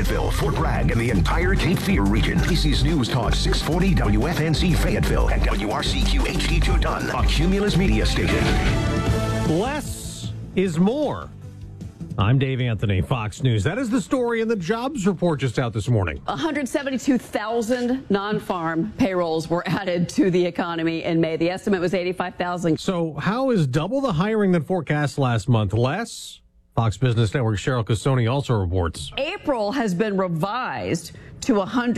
Fayetteville, Fort Bragg, and the entire Cape Fear region. PC's News Talk 640 WFNZ Fayetteville and WRCQ HD2 Dunn, a Cumulus media station. Less is more. I'm Dave Anthony, Fox News. That is the story in the jobs report just out this morning. 172,000 non-farm payrolls were added to the economy in May. The estimate was 85,000. So how is double the hiring than forecast last month less? Fox Business Network Cheryl Casoni also reports. April has been revised to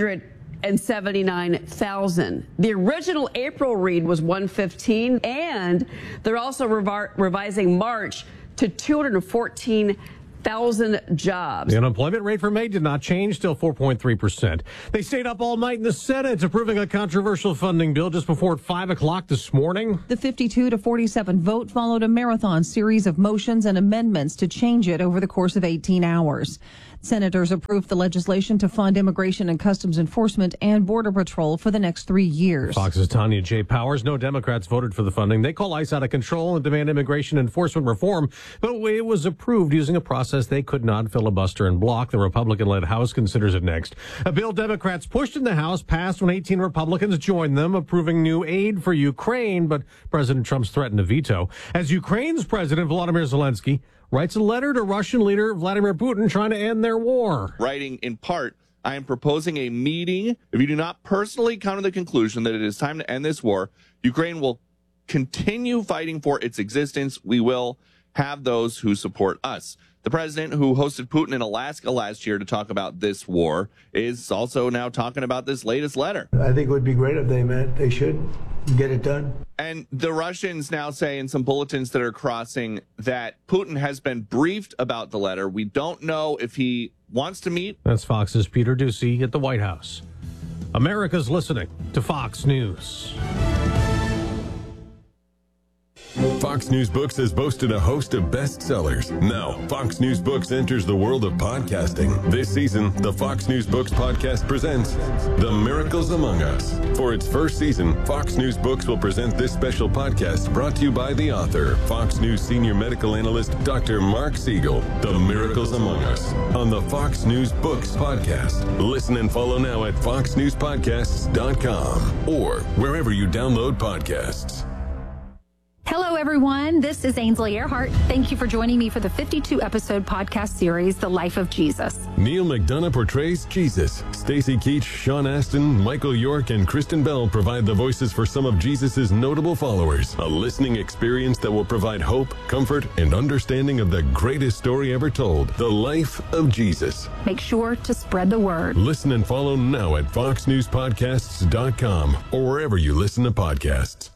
179,000. The original April read was 115, and they're also revising March to 214,000 jobs. The unemployment rate for May did not change, still 4.3%. They stayed up all night in the Senate approving a controversial funding bill just before 5 o'clock this morning. The 52-47 vote followed a marathon series of motions and amendments to change it over the course of 18 hours. Senators approved the legislation to fund Immigration and Customs Enforcement and Border Patrol for the next 3 years. Fox's Tanya J. Powers. No Democrats voted for the funding. They call ICE out of control and demand immigration enforcement reform. But it was approved using a process they could not filibuster and block. The Republican-led House considers it next. A bill Democrats pushed in the House passed when 18 Republicans joined them, approving new aid for Ukraine. But President Trump's threatened to veto. As Ukraine's President Volodymyr Zelensky writes a letter to Russian leader Vladimir Putin trying to end their war. Writing in part, I am proposing a meeting. If you do not personally come to the conclusion that it is time to end this war, Ukraine will continue fighting for its existence. We will have those who support us. The president, who hosted Putin in Alaska last year to talk about this war, is also now talking about this latest letter. I think it would be great if they met. They should get it done. And the Russians now say in some bulletins that are crossing that Putin has been briefed about the letter. We don't know if he wants to meet. That's Fox's Peter Doocy at the White House. America's listening to Fox News. Fox News Books has boasted a host of bestsellers. Now, Fox News Books enters the world of podcasting. This season, the Fox News Books podcast presents The Miracles Among Us. For its first season, Fox News Books will present this special podcast brought to you by the author, Fox News senior medical analyst, Dr. Mark Siegel. The Miracles Among Us on the Fox News Books podcast. Listen and follow now at foxnewspodcasts.com or wherever you download podcasts. Hello, everyone. This is Ainsley Earhart. Thank you for joining me for the 52-episode podcast series, The Life of Jesus. Neil McDonough portrays Jesus. Stacy Keach, Sean Astin, Michael York, and Kristen Bell provide the voices for some of Jesus' notable followers. A listening experience that will provide hope, comfort, and understanding of the greatest story ever told, The Life of Jesus. Make sure to spread the word. Listen and follow now at foxnewspodcasts.com or wherever you listen to podcasts.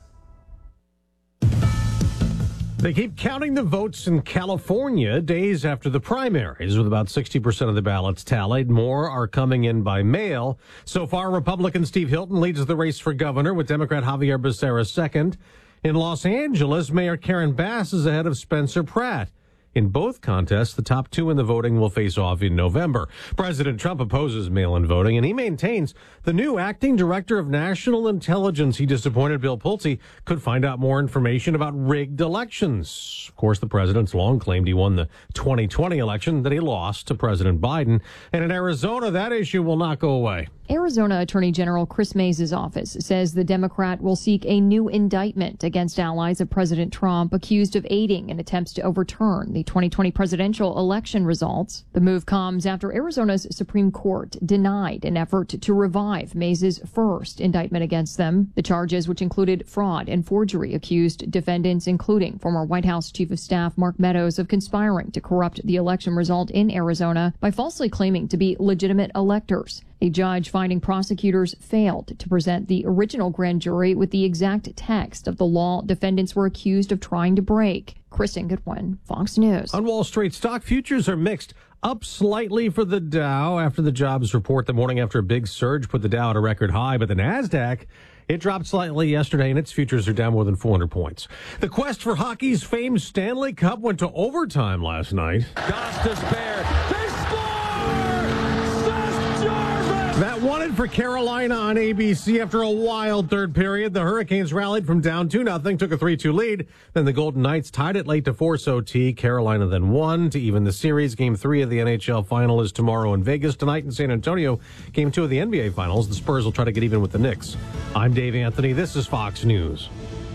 They keep counting the votes in California days after the primaries, with about 60% of the ballots tallied. More are coming in by mail. So far, Republican Steve Hilton leads the race for governor, with Democrat Javier Becerra second. In Los Angeles, Mayor Karen Bass is ahead of Spencer Pratt. In both contests, the top two in the voting will face off in November. President Trump opposes mail-in voting, and he maintains the new acting director of national intelligence, he disappointed Bill Pulte, could find out more information about rigged elections. Of course, the president's long claimed he won the 2020 election, that he lost to President Biden. And in Arizona, that issue will not go away. Arizona Attorney General Chris Mays' office says the Democrat will seek a new indictment against allies of President Trump accused of aiding in attempts to overturn the 2020 presidential election results. The move comes after Arizona's Supreme Court denied an effort to revive Mays' first indictment against them. The charges, which included fraud and forgery, accused defendants, including former White House Chief of Staff Mark Meadows, of conspiring to corrupt the election result in Arizona by falsely claiming to be legitimate electors. A judge finding prosecutors failed to present the original grand jury with the exact text of the law defendants were accused of trying to break. Kristen Goodwin, Fox News. On Wall Street, stock futures are mixed. Up slightly for the Dow after the jobs report the morning after a big surge put the Dow at a record high, but the NASDAQ, it dropped slightly yesterday, and its futures are down more than 400 points. The quest for hockey's famed Stanley Cup went to overtime last night. Gostisbehere. They score! That won it for for Carolina on ABC. After a wild third period, the Hurricanes rallied from down 2-0, took a 3-2 lead. Then the Golden Knights tied it late to force OT. Carolina then won to even the series. Game 3 of the NHL Final is tomorrow in Vegas. Tonight in San Antonio, Game 2 of the NBA Finals. The Spurs will try to get even with the Knicks. I'm Dave Anthony. This is Fox News.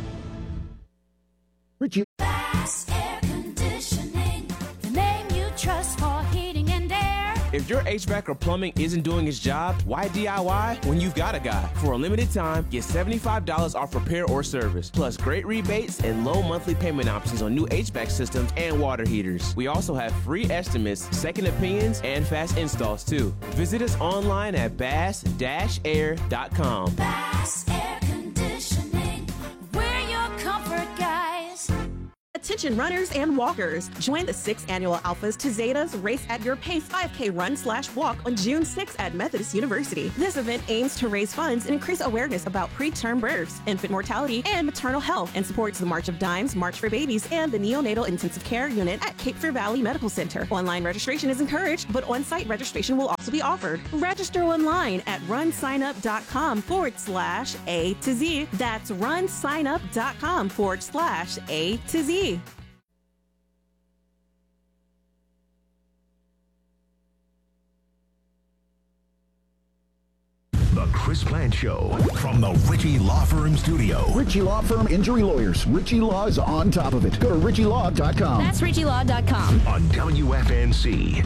Richie. Air Conditioning, the name you trust for heating and air. If your HVAC or plumbing isn't doing its job, why DIY when you've got a guy? For a limited time, get $75 off repair or service, plus great rebates and low monthly payment options on new HVAC systems and water heaters. We also have free estimates, second opinions, and fast installs too. Visit us online at bass-air.com. Bass Air Conditioning, we're your comfort guys. Attention runners and walkers. Join the 6th annual Alphas to Zetas Race at Your Pace 5K Run/Walk on June 6th at Methodist University. This event aims to raise funds and increase awareness about preterm births, infant mortality, and maternal health, and supports the March of Dimes, March for Babies, and the Neonatal Intensive Care Unit at Cape Fear Valley Medical Center. Online registration is encouraged, but on-site registration will also be offered. Register online at runsignup.com/A to Z. That's runsignup.com/A to Z. The Chris Plant Show from the Ritchie Law Firm studio. Ritchie Law Firm Injury Lawyers. Ritchie Law is on top of it. Go to ritchielaw.com. That's ritchielaw.com. On WFNC.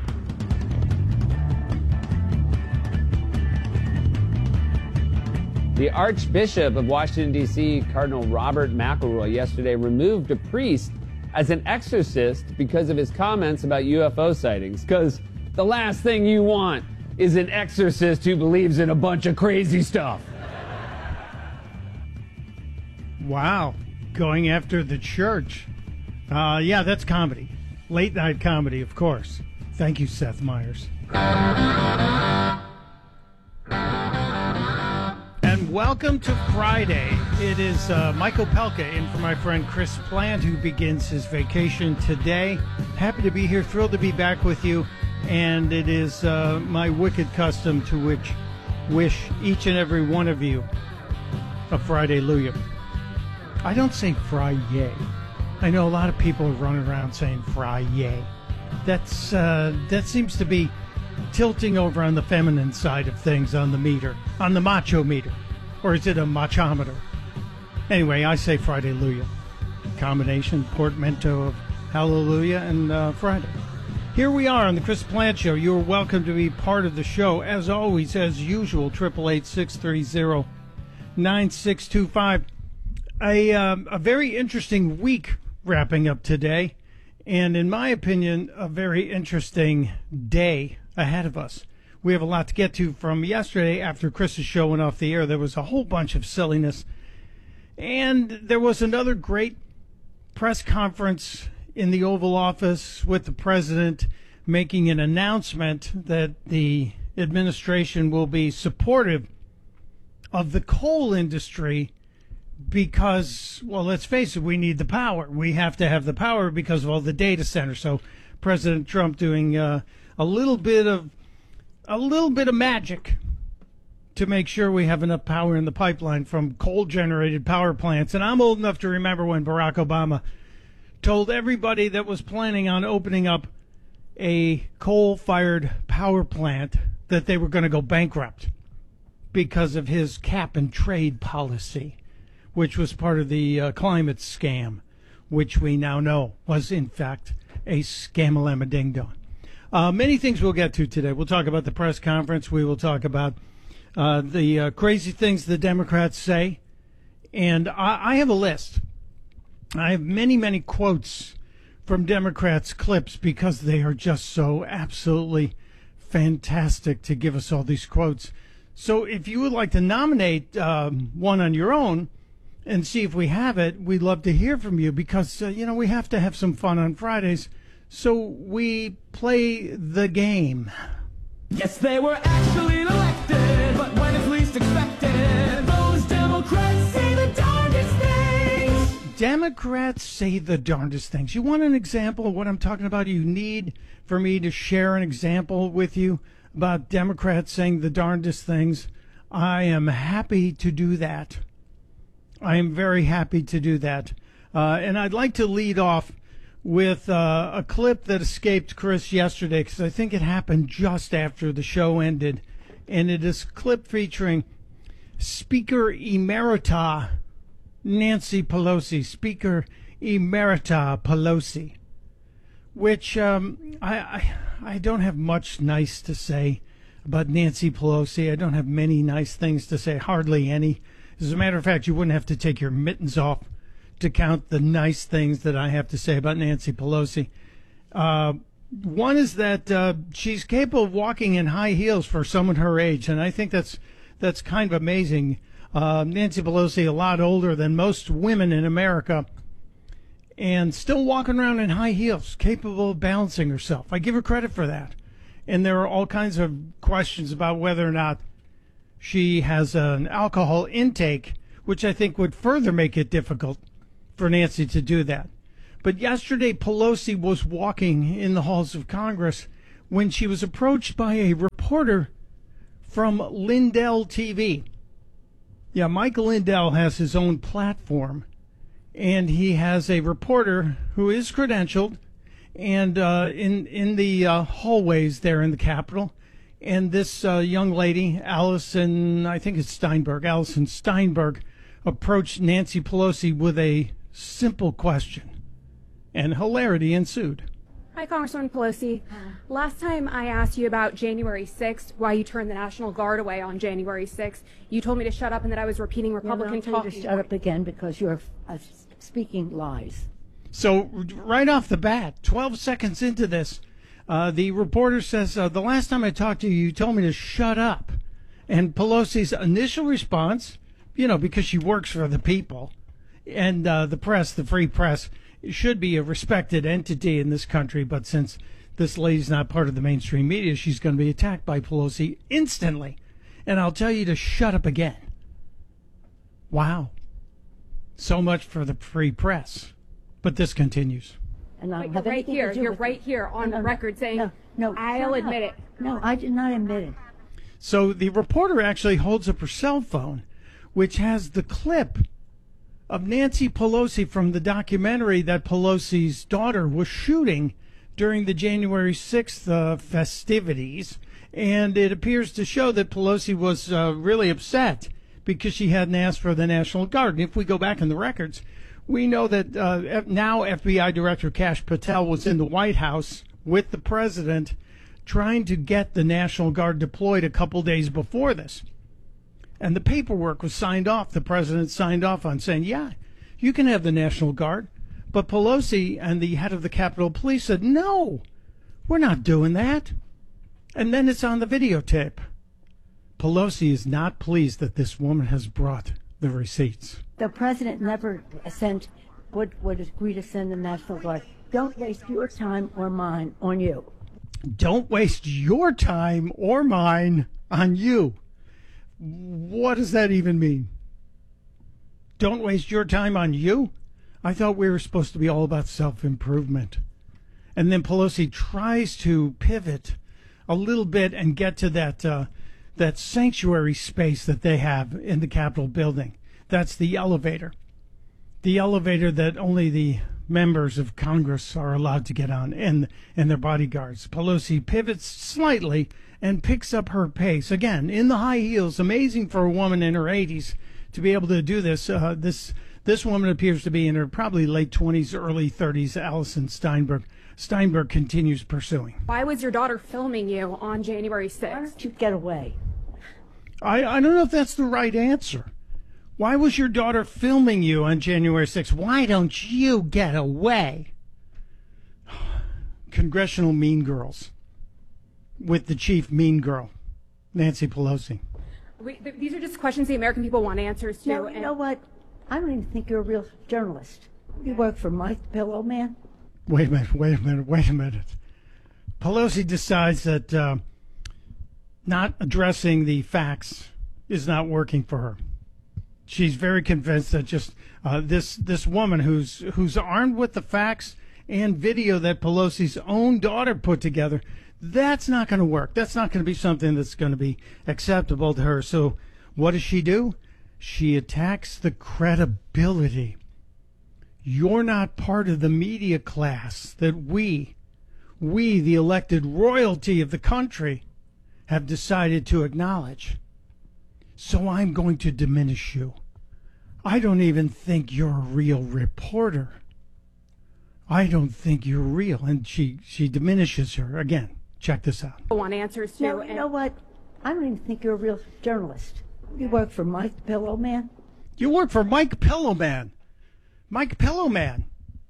The Archbishop of Washington, D.C., Cardinal Robert McElroy, yesterday removed a priest as an exorcist because of his comments about UFO sightings. Because the last thing you want is an exorcist who believes in a bunch of crazy stuff. Wow. Going after the church. Yeah, that's comedy. Late night comedy, of course. Thank you, Seth Meyers. And welcome to Friday. It is Michael Pelka in for my friend Chris Plant, who begins his vacation today. Happy to be here, thrilled to be back with you. And it is my wicked custom to wish each and every one of you a Friday-luya. I don't say Fry-yay. I know a lot of people are running around saying Fry-yay. That seems to be tilting over on the feminine side of things on the meter, on the macho meter. Or is it a machometer? Anyway, I say Friday-luya. Combination, portmanteau of hallelujah and Friday. Here we are on the Chris Plant Show. You're welcome to be part of the show. As always, as usual, 888-630-9625. A very interesting week wrapping up today. And in my opinion, a very interesting day ahead of us. We have a lot to get to from yesterday after Chris's show went off the air. There was a whole bunch of silliness. And there was another great press conference in the Oval Office with the president making an announcement that the administration will be supportive of the coal industry because, well, let's face it, we need the power. We have to have the power because of all the data centers. So President Trump doing a little bit of magic to make sure we have enough power in the pipeline from coal-generated power plants. And I'm old enough to remember when Barack Obama told everybody that was planning on opening up a coal-fired power plant that they were going to go bankrupt because of his cap-and-trade policy, which was part of the climate scam, which we now know was, in fact, a scam-a-lamma-ding-dong. Many things we'll get to today. We'll talk about the press conference. We will talk about the crazy things the Democrats say. And I have a list. I have many, many quotes from Democrats' clips because they are just so absolutely fantastic to give us all these quotes. So if you would like to nominate one on your own and see if we have it, we'd love to hear from you because, we have to have some fun on Fridays. So we play the game. Yes, they were actually elected, but when it's least expected, those Democrats say the darndest things. Democrats say the darndest things. You want an example of what I'm talking about? You need for me to share an example with you about Democrats saying the darndest things. I am happy to do that. I am very happy to do that. And I'd like to lead off with a clip that escaped Chris yesterday, because I think it happened just after the show ended. And it is a clip featuring Speaker Emerita Nancy Pelosi, Speaker Emerita Pelosi, which I don't have much nice to say about Nancy Pelosi. I don't have many nice things to say, hardly any. As a matter of fact, you wouldn't have to take your mittens off to count the nice things that I have to say about Nancy Pelosi. One is that she's capable of walking in high heels for someone her age, and I think that's kind of amazing. Nancy Pelosi, a lot older than most women in America, and still walking around in high heels, capable of balancing herself. I give her credit for that. And there are all kinds of questions about whether or not she has an alcohol intake, which I think would further make it difficult for Nancy to do that. But yesterday, Pelosi was walking in the halls of Congress when she was approached by a reporter from Lindell TV. Yeah, Michael Lindell has his own platform, and he has a reporter who is credentialed and in the hallways there in the Capitol. And this young lady, Allison Steinberg, approached Nancy Pelosi with a simple question, and hilarity ensued. Hi, Congresswoman Pelosi. Last time I asked you about January 6th, why you turned the National Guard away on January 6th, you told me to shut up and that I was repeating Republican talk. To shut up again because you're speaking lies. So right off the bat, 12 seconds into this, the reporter says, the last time I talked to you, you told me to shut up. And Pelosi's initial response, because she works for the people, and the press, the free press, should be a respected entity in this country, but since this lady's not part of the mainstream media, she's going to be attacked by Pelosi instantly. And I'll tell you to shut up again. Wow. So much for the free press. But this continues. And you're right here on the record saying, I'll admit it. No, I did not admit it. So the reporter actually holds up her cell phone, which has the clip of Nancy Pelosi from the documentary that Pelosi's daughter was shooting during the January 6th festivities. And it appears to show that Pelosi was really upset because she hadn't asked for the National Guard. And if we go back in the records, we know that now FBI Director Kash Patel was in the White House with the president trying to get the National Guard deployed a couple days before this. And the paperwork was signed off. The president signed off on saying, yeah, you can have the National Guard. But Pelosi and the head of the Capitol Police said, no, we're not doing that. And then it's on the videotape. Pelosi is not pleased that this woman has brought the receipts. The president never would agree to send the National Guard. Don't waste your time or mine on you. Don't waste your time or mine on you. What does that even mean? Don't waste your time on you? I thought we were supposed to be all about self-improvement. And then Pelosi tries to pivot a little bit and get to that sanctuary space that they have in the Capitol building. That's the elevator. The elevator that only the members of Congress are allowed to get on and their bodyguards. Pelosi pivots slightly and picks up her pace. Again, in the high heels, amazing for a woman in her 80s to be able to do this. This woman appears to be in her probably late 20s, early 30s, Allison Steinberg. Steinberg continues pursuing. Why was your daughter filming you on January 6th? Why don't you get away? I don't know if that's the right answer. Why was your daughter filming you on January 6th? Why don't you get away? Congressional mean girls with the chief mean girl, Nancy Pelosi. These are just questions the American people want answers to. No, you know what? I don't even think you're a real journalist. You work for My Pillow, man. Wait a minute. Pelosi decides that not addressing the facts is not working for her. She's very convinced that just this woman who's armed with the facts and video that Pelosi's own daughter put together. That's not going to work. That's not going to be something that's going to be acceptable to her. So what does she do? She attacks the credibility. You're not part of the media class that we, the elected royalty of the country, have decided to acknowledge. So I'm going to diminish you. I don't even think you're a real reporter. I don't think you're real. And she diminishes her. Again, check this out. I want answers to. No, you know what? I don't even think you're a real journalist. You work for Mike Pillowman? You work for Mike Pillowman. Mike Pillowman.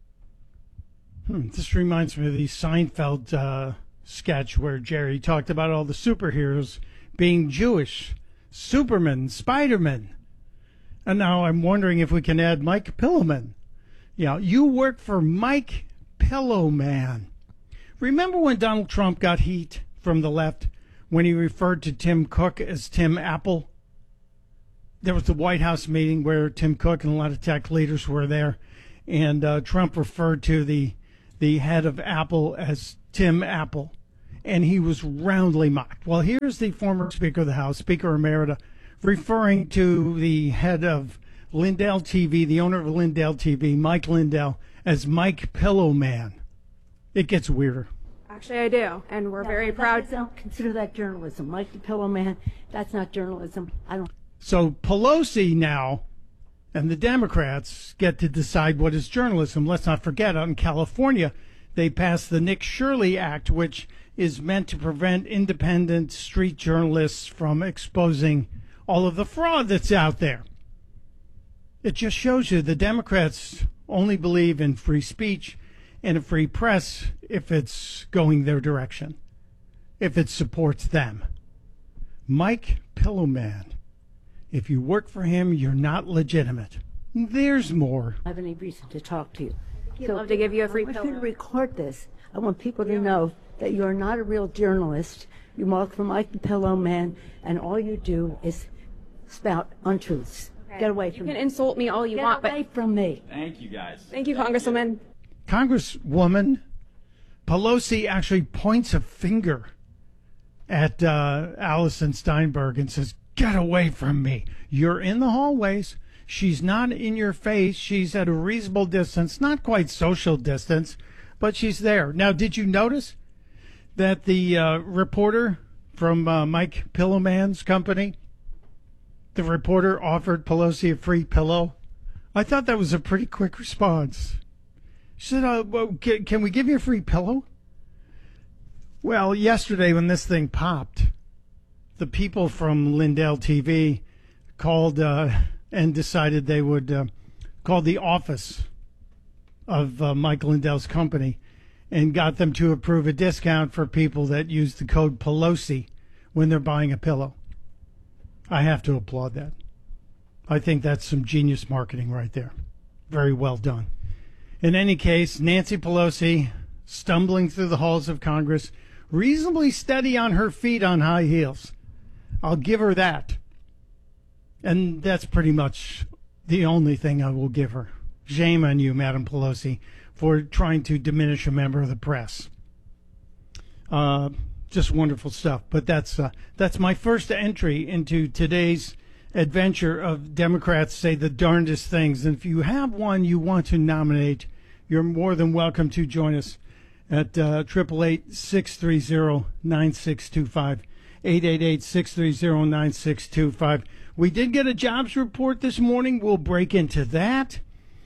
This reminds me of the Seinfeld sketch where Jerry talked about all the superheroes being Jewish. Superman, Spider-Man. And now I'm wondering if we can add Mike Pillowman. Yeah, you work for Mike Pillowman. Remember when Donald Trump got heat from the left when he referred to Tim Cook as Tim Apple? There was the White House meeting where Tim Cook and a lot of tech leaders were there, and Trump referred to the head of Apple as Tim Apple, and he was roundly mocked. Well, here's the former Speaker of the House, Speaker Emerita, referring to the head of Lindell TV, the owner of Lindell TV, Mike Lindell, as Mike Pillowman. It gets weirder. Actually, I do, and we're very proud. I don't consider that journalism. Mike the Pillowman, that's not journalism. I don't. So Pelosi now and the Democrats get to decide what is journalism. Let's not forget, out in California, they passed the Nick Shirley Act, which is meant to prevent independent street journalists from exposing all of the fraud that's out there. It just shows you the Democrats only believe in free speech and a free press if it's going their direction, if it supports them. Mike Pillowman. If you work for him, you're not legitimate. There's more. I have any reason to talk to you. He'd love to give you a free I want pillow. you to record this. I want people to know that you're not a real journalist. You work for Mike the Pillowman, and all you do is spout untruths. Okay. Get away from me. You can insult me all you want, Get away from me. Thank you, guys. Thank you, Congresswoman. Congresswoman Pelosi actually points a finger at Allison Steinberg and says, "Get away from me." You're in the hallways. She's not in your face. She's at a reasonable distance, not quite social distance, but she's there. Now, did you notice that the reporter from Mike Pillowman's company, the reporter offered Pelosi a free pillow? I thought that was a pretty quick response. She said, well, can we give you a free pillow? Well, yesterday when this thing popped, the people from Lindell TV called and decided they would call the office of Mike Lindell's company and got them to approve a discount for people that use the code Pelosi when they're buying a pillow. I have to applaud that. I think that's some genius marketing right there. Very well done. In any case, Nancy Pelosi stumbling through the halls of Congress, reasonably steady on her feet on high heels. I'll give her that. And that's pretty much the only thing I will give her. Shame on you, Madam Pelosi, for trying to diminish a member of the press. Just wonderful stuff. But that's my first entry into today's adventure of Democrats say the darndest things. And if you have one you want to nominate, you're more than welcome to join us at 888-630-9625. 888-630-9625. We did get a jobs report this morning. We'll break into that.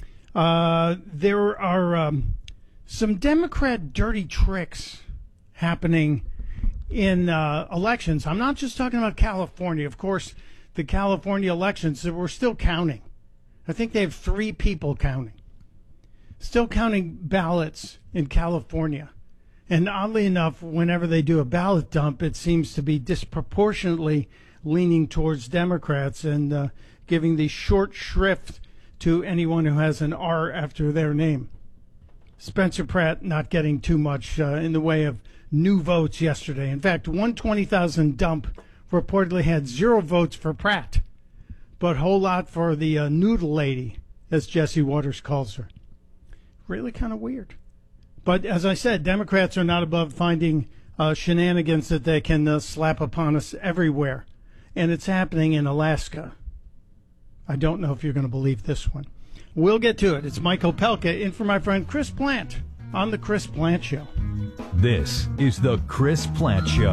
There are some Democrat dirty tricks happening in elections. I'm not just talking about California. Of course, the California elections, we're still counting. I think they have 3 people counting. Still counting ballots in California. And oddly enough, whenever they do a ballot dump, it seems to be disproportionately leaning towards Democrats and giving the short shrift to anyone who has an R after their name. Spencer Pratt not getting too much in the way of new votes yesterday. In fact, 120,000 dump reportedly had 0 votes for Pratt, but a whole lot for the noodle lady, as Jesse Waters calls her. Really kind of weird. But as I said, Democrats are not above finding shenanigans that they can slap upon us everywhere. And it's happening in Alaska. I don't know if you're going to believe this one. We'll get to it. It's Mike Opelka in for my friend Chris Plant on The Chris Plant Show. This is The Chris Plant Show.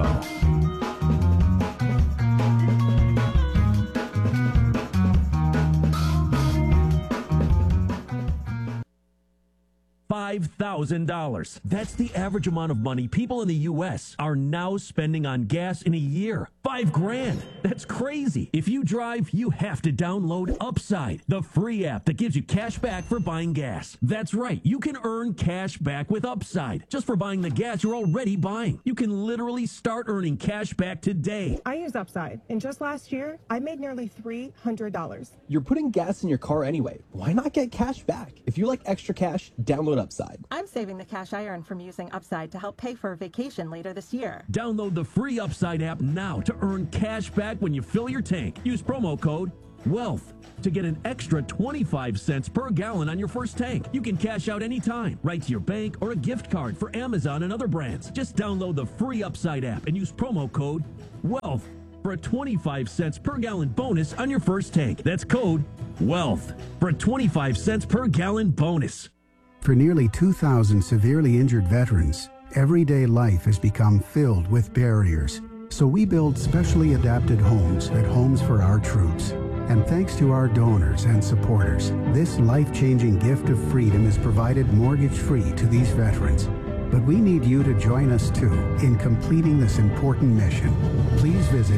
$5,000. That's the average amount of money people in the U.S. are now spending on gas in a year. $5,000. That's crazy. If you drive, you have to download Upside, the free app that gives you cash back for buying gas. That's right. You can earn cash back with Upside just for buying the gas you're already buying. You can literally start earning cash back today. I use Upside, and just last year, I made nearly $300. You're putting gas in your car anyway. Why not get cash back? If you like extra cash, download Upside. I'm saving the cash I earn from using Upside to help pay for a vacation later this year. Download the free Upside app now to earn cash back when you fill your tank. Use promo code WEALTH to get an extra 25 cents per gallon on your first tank. You can cash out anytime, right to your bank or a gift card for Amazon and other brands. Just download the free Upside app and use promo code WEALTH for a 25 cents per gallon bonus on your first tank. That's code WEALTH for a 25 cents per gallon bonus. For nearly 2,000 severely injured veterans, everyday life has become filled with barriers. So we build specially adapted homes at Homes for Our Troops. And thanks to our donors and supporters, this life-changing gift of freedom is provided mortgage-free to these veterans. But we need you to join us too in completing this important mission. Please visit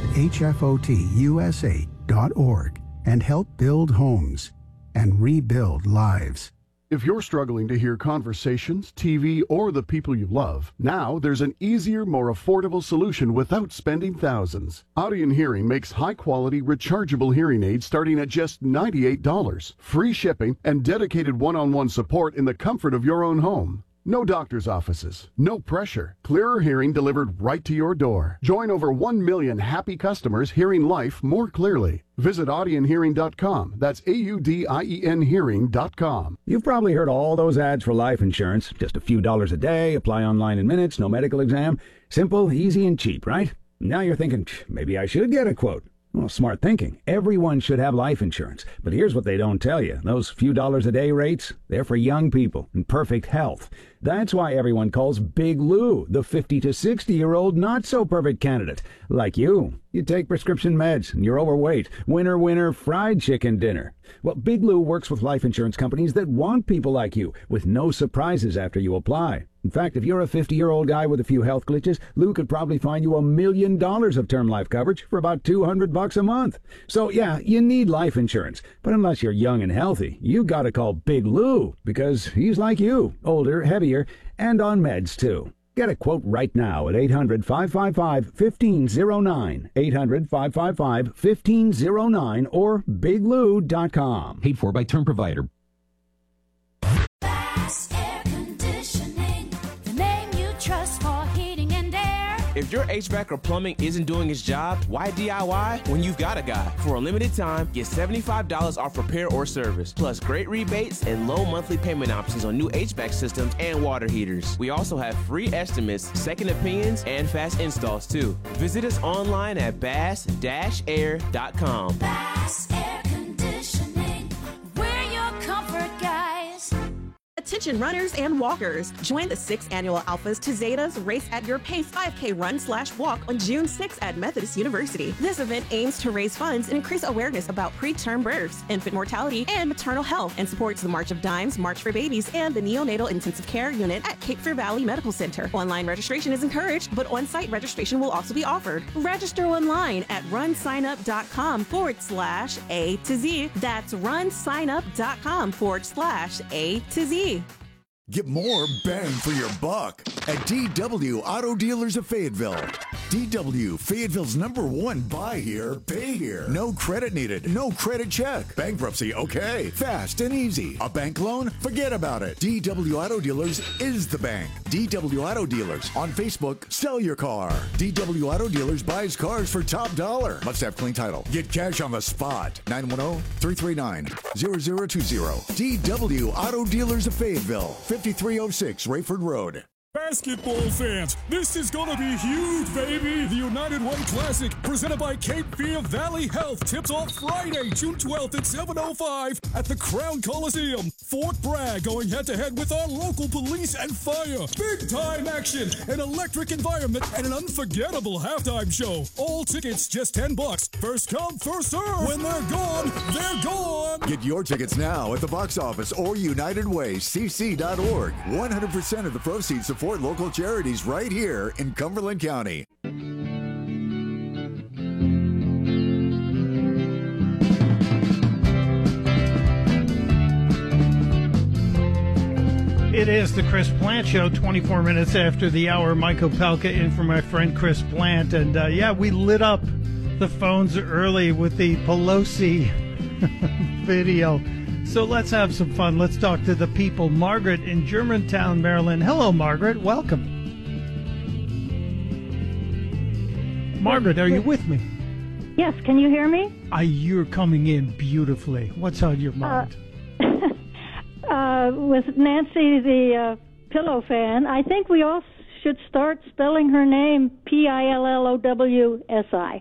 hfotusa.org and help build homes and rebuild lives. If you're struggling to hear conversations, TV, or the people you love, now there's an easier, more affordable solution without spending thousands. Audien Hearing makes high-quality, rechargeable hearing aids starting at just $98. Free shipping and dedicated one-on-one support in the comfort of your own home. No doctor's offices, no pressure. Clearer hearing delivered right to your door. Join over 1 million happy customers hearing life more clearly. Visit audienhearing.com. That's AUDIEN hearing.com. You've probably heard all those ads for life insurance. Just a few dollars a day, apply online in minutes, no medical exam. Simple, easy, and cheap, right? Now you're thinking, maybe I should get a quote. Well, smart thinking. Everyone should have life insurance. But here's what they don't tell you. Those few dollars a day rates, they're for young people in perfect health. That's why everyone calls Big Lou the 50 to 60-year-old not-so-perfect candidate. Like you. You take prescription meds and you're overweight. Winner, winner, fried chicken dinner. Well, Big Lou works with life insurance companies that want people like you, with no surprises after you apply. In fact, if you're a 50-year-old guy with a few health glitches, Lou could probably find you $1 million of term life coverage for about $200 a month. So, yeah, you need life insurance. But unless you're young and healthy, you gotta call Big Lou, because he's like you, older, heavier, and on meds, too. Get a quote right now at 800-555-1509, 800-555-1509, or biglou.com. Paid for by term provider. Bass Air Conditioning, the name you trust for heating and air. If your HVAC or plumbing isn't doing its job, why DIY when you've got a guy? For a limited time, get $75 off repair or service, plus great rebates and low monthly payment options on new HVAC systems and water heaters. We also have free estimates, second opinions, and fast installs too. Visit us online at bass-air.com. Bass Air Conditioning, we're your comfort guys. Attention runners and walkers. Join the 6th annual Alphas to Zetas Race at Your Pace 5K Run/Walk on June 6th at Methodist University. This event aims to raise funds and increase awareness about preterm births, infant mortality, and maternal health, and supports the March of Dimes, March for Babies, and the Neonatal Intensive Care Unit at Cape Fear Valley Medical Center. Online registration is encouraged, but on-site registration will also be offered. Register online at runsignup.com/A to Z. That's runsignup.com/A to Z. Get more bang for your buck at DW Auto Dealers of Fayetteville. DW, Fayetteville's #1 buy here, pay here. No credit needed, no credit check. Bankruptcy, okay. Fast and easy. A bank loan? Forget about it. DW Auto Dealers is the bank. DW Auto Dealers. On Facebook, sell your car. DW Auto Dealers buys cars for top dollar. Must have clean title. Get cash on the spot. 910-339-0020. DW Auto Dealers of Fayetteville. 5306 Rayford Road. Basketball fans, this is gonna be huge, baby! The United Way Classic, presented by Cape Fear Valley Health, tips off Friday, June 12th at 7:05 at the Crown Coliseum. Fort Bragg going head-to-head with our local police and fire. Big-time action, an electric environment, and an unforgettable halftime show. All tickets just $10. First come, first serve. When they're gone, they're gone. Get your tickets now at the box office or UnitedWayCC.org. 100% of the proceeds support local charities right here in Cumberland County. It is the Chris Plant Show, 24 minutes after the hour. Mike Opelka in for my friend Chris Plant. And we lit up the phones early with the Pelosi video. So let's have some fun. Let's talk to the people. Margaret in Germantown, Maryland. Hello, Margaret. Welcome. Margaret, are you with me? Yes. Can you hear me? You're coming in beautifully. What's on your mind? With Nancy, the pillow fan, I think we all should start spelling her name Pillowsi.